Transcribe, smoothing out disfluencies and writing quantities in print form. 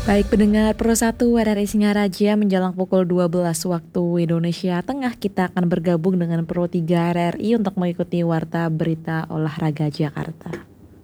Baik pendengar Pro 1 RRI Singaraja menjelang pukul 12 waktu Indonesia Tengah kita akan bergabung dengan Pro 3 RRI untuk mengikuti Warta Berita Olahraga Jakarta.